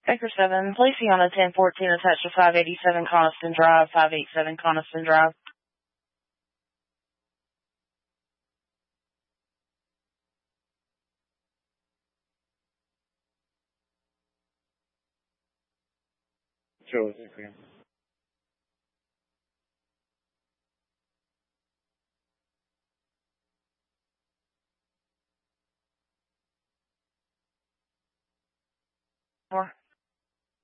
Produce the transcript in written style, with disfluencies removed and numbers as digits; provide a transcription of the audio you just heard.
Baker 7, placing on a 1014 attached to 587 Coniston Drive, 587 Coniston Drive. Sure. Four.